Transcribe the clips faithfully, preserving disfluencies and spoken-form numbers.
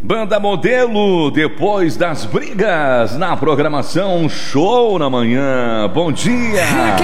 Banda Modelo, depois das brigas, na programação Show na Manhã. Bom dia!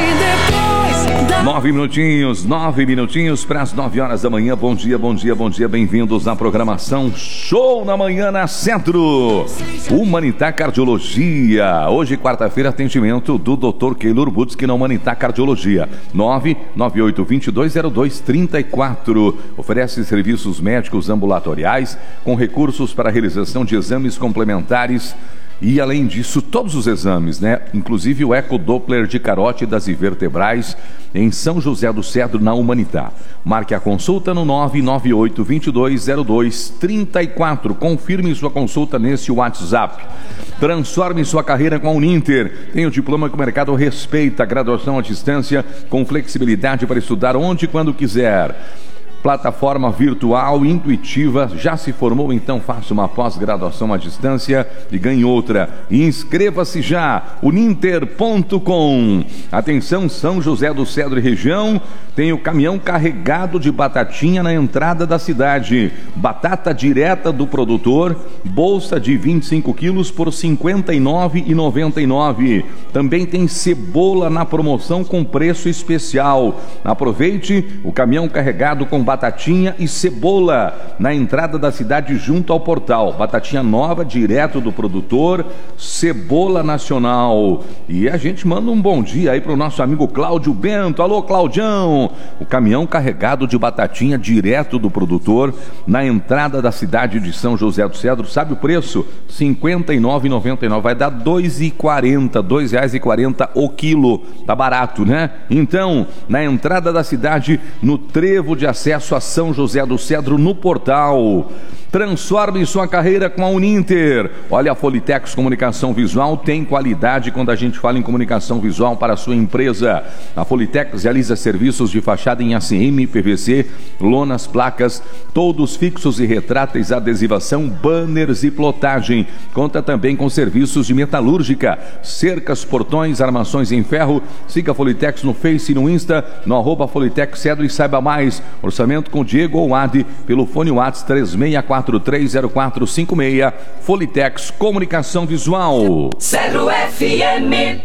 Nove minutinhos, nove minutinhos para as nove horas da manhã. Bom dia, bom dia, bom dia. Bem-vindos na programação Show na Manhã na Centro. Humanitar Cardiologia. Hoje, quarta-feira, atendimento do doutor Keylor Butzki na Humanitar Cardiologia. nove nove oito, dois dois zero dois, três quatro. Oferece serviços médicos ambulatoriais com recursos para a realização de exames complementares. E além disso, todos os exames, né? Inclusive o ecodoppler de carótidas e vertebrais em São José do Cedro, na Humanitar. Marque a consulta no nove nove oito, dois dois zero dois, três quatro. Confirme sua consulta nesse WhatsApp. Transforme sua carreira com a Uninter. Tem o diploma que o mercado respeita, graduação à distância com flexibilidade para estudar onde e quando quiser. Plataforma virtual intuitiva. Já se formou? Então faça uma pós-graduação à distância e ganhe outra. Inscreva-se já, uninter ponto com. Atenção, São José do Cedro e região, tem o caminhão carregado de batatinha na entrada da cidade. Batata direta do produtor, bolsa de vinte e cinco quilos por cinquenta e nove reais e noventa e nove centavos. Também tem cebola na promoção com preço especial. Aproveite o caminhão carregado com batatinha e cebola na entrada da cidade junto ao portal. Batatinha nova, direto do produtor, cebola nacional. E a gente manda um bom dia aí para o nosso amigo Cláudio Bento. Alô, Claudião! O caminhão carregado de batatinha direto do produtor na entrada da cidade de São José do Cedro. Sabe o preço? cinquenta e nove reais e noventa e nove centavos. Vai dar dois reais e quarenta, dois reais e quarenta o quilo. Tá barato, né? Então, na entrada da cidade, no trevo de acesso a São José do Cedro, no portal. Transforme sua carreira com a Uninter. Olha, a Folitex Comunicação Visual tem qualidade quando a gente fala em comunicação visual para a sua empresa. A Folitex realiza serviços de fachada em A C M, P V C, lonas, placas, todos fixos e retráteis, adesivação, banners e plotagem. Conta também com serviços de metalúrgica, cercas, portões, armações em ferro. Siga a Folitex no Face e no Insta, no arroba Folitex Cedro e saiba mais. Orçamento com Diego ou Adi pelo fone WhatsApp três seis quatro três zero quatro cinco seis. Folitex Comunicação Visual. Cedro F M.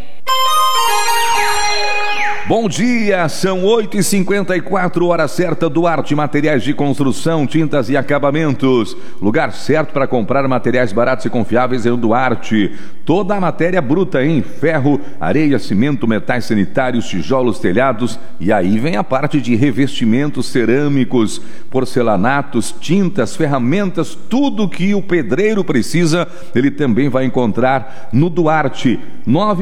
Bom dia, são oito e cinquenta e quatro, hora certa. Duarte Materiais de Construção, Tintas e Acabamentos. Lugar certo para comprar materiais baratos e confiáveis é o Duarte. Toda a matéria bruta em ferro, areia, cimento, metais sanitários, tijolos, telhados. E aí vem a parte de revestimentos cerâmicos, porcelanatos, tintas, ferramentas, tudo que o pedreiro precisa, ele também vai encontrar no Duarte. nove